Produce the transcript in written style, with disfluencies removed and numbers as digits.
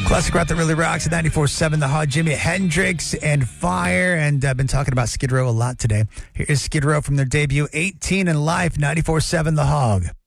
Classic rock that really rocks at 94.7 The Hog. Jimi Hendrix and Fire. And I've been talking about Skid Row a lot today. Here is Skid Row from their debut 18 in Life, 94.7 The Hog.